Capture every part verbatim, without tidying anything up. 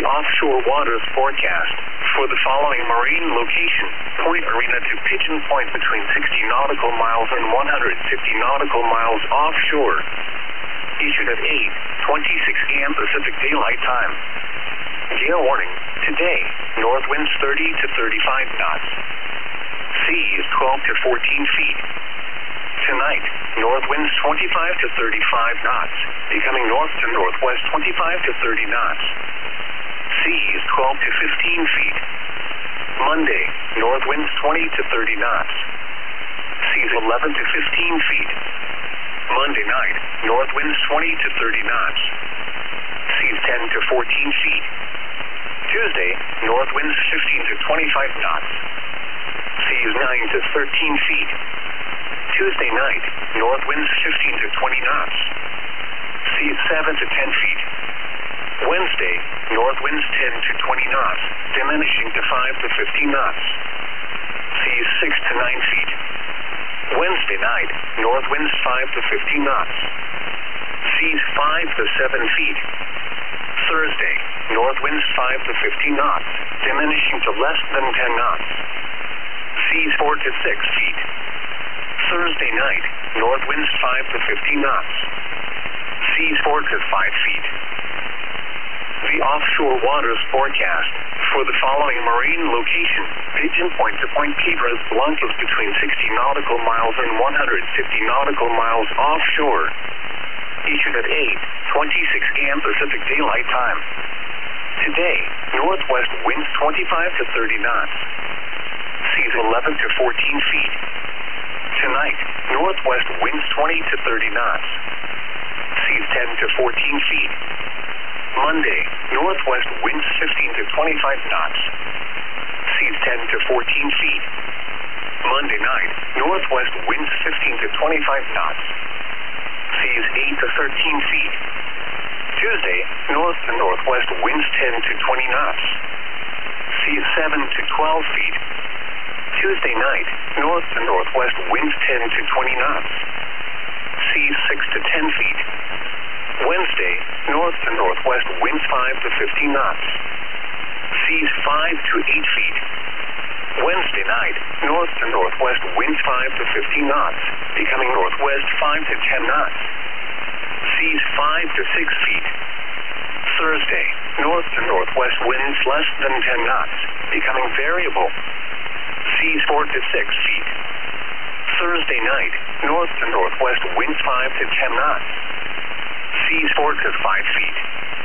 the offshore waters forecast for the following marine location: Point Arena to Pigeon Point between sixty nautical miles and one hundred fifty nautical miles offshore. Issued at eight twenty-six a m Pacific Daylight Time. Gale warning. Today, north winds thirty to thirty-five knots. Sea is twelve to fourteen feet. Tonight, north winds twenty-five to thirty-five knots, becoming north to northwest twenty-five to thirty knots. Sea is twelve to fifteen feet. Monday, north winds twenty to thirty knots. Seas eleven to fifteen feet. Monday night, north winds twenty to thirty knots. Seas ten to fourteen feet. Tuesday, north winds fifteen to twenty-five knots. Seas nine to thirteen feet. Tuesday night, north winds fifteen to twenty knots. Seas seven to ten feet. Wednesday, north winds ten to twenty knots, diminishing to five to fifteen knots. Seas six to nine feet. Wednesday night, north winds five to fifteen knots. Seas five to seven feet. Thursday, north winds five to fifteen knots, diminishing to less than ten knots. Seas four to six feet. Thursday night, north winds five to fifteen knots. Seas four to five feet. The offshore waters forecast for the following marine location: Pigeon Point to Point Piedras Blancas between sixty nautical miles and one hundred fifty nautical miles offshore. Issued at eight twenty-six a m Pacific Daylight Time. Today, northwest winds twenty-five to thirty knots. Seas eleven to fourteen feet. Tonight, northwest winds twenty to thirty knots. Seas ten to fourteen feet. Monday, northwest winds fifteen to twenty-five knots. Seas ten to fourteen feet. Monday night, northwest winds fifteen to twenty-five knots. Seas eight to thirteen feet. Tuesday, north to northwest winds ten to twenty knots. Seas seven to twelve feet. Tuesday night, north to northwest winds ten to twenty knots. Seas six to ten feet. Wednesday, north to northwest winds five to fifteen knots. Seas five to eight feet. Wednesday night, north to northwest winds five to fifteen knots, becoming northwest five to ten knots. Seas five to six feet. Thursday, north to northwest winds less than ten knots, becoming variable. Seas four to six feet. Thursday night, north to northwest winds five to ten knots. Seas four to five feet.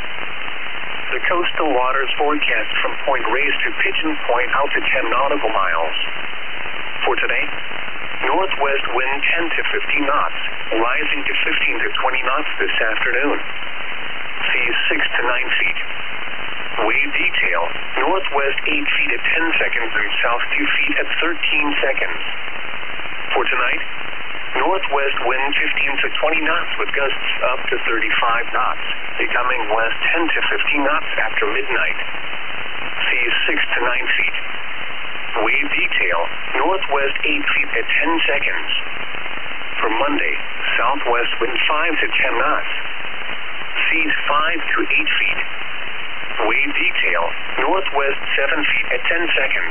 The coastal waters forecast from Point Reyes to Pigeon Point out to ten nautical miles. For today, northwest wind ten to fifteen knots, rising to fifteen to twenty knots this afternoon. Seas six to nine feet. Wave detail, northwest eight feet at ten seconds and south two feet at thirteen seconds. For tonight, northwest wind fifteen to twenty knots with gusts up to thirty-five knots, becoming west ten to fifteen knots after midnight. Seas six to nine feet. Wave detail, northwest eight feet at ten seconds. For Monday, southwest wind five to ten knots. Seas five to eight feet. Wave detail, northwest seven feet at ten seconds.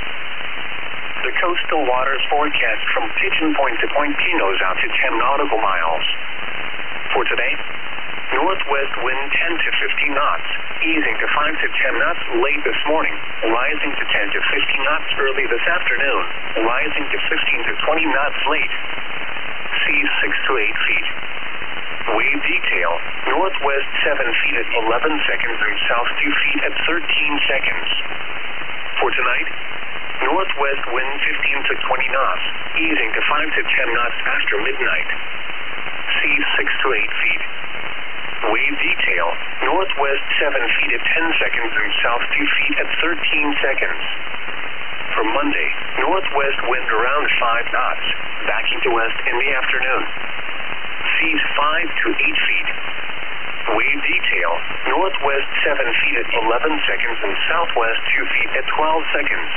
The coastal waters forecast from Pigeon Point to Point Pinos out to ten nautical miles. For today, northwest wind ten to fifteen knots, easing to five to ten knots late this morning, rising to ten to fifteen knots early this afternoon, rising to fifteen to twenty knots late. Seas six to eight feet. Wave detail, northwest seven feet at eleven seconds and south two feet at thirteen seconds. For tonight, northwest wind fifteen to twenty knots, easing to five to ten knots after midnight. Seas six to eight feet. Wave detail, northwest seven feet at ten seconds and south two feet at thirteen seconds. For Monday, northwest wind around five knots, backing to west in the afternoon. Seas five to eight feet. Wave detail, northwest seven feet at eleven seconds and southwest two feet at twelve seconds.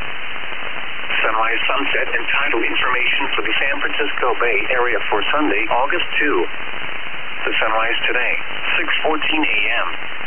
Sunrise, sunset, and tidal information for the San Francisco Bay Area for Sunday, August second. The sunrise today, six fourteen a m